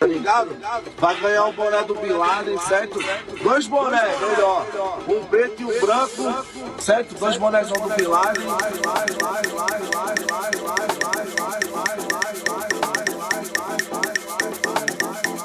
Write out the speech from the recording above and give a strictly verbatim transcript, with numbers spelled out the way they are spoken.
tá ligado? Vai ganhar o boné do Bin Laden, certo? Dois bonés, melhor. Um preto e um branco, certo? Dois bonézão do Bin Laden.